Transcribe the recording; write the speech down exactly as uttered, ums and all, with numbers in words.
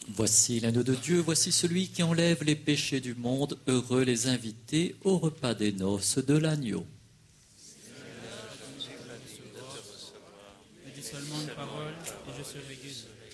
Voici l'agneau de Dieu, voici celui qui enlève les péchés du monde. Heureux les invités au repas des noces de l'agneau. Dis seulement une parole et je serai guéri.